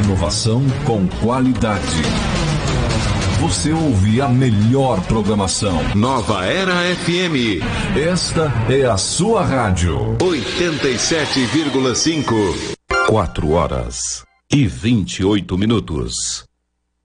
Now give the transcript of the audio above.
Inovação com qualidade. Você ouve a melhor programação. Nova Era FM. Esta é a sua rádio. 87,5. 4 horas e 28 minutos.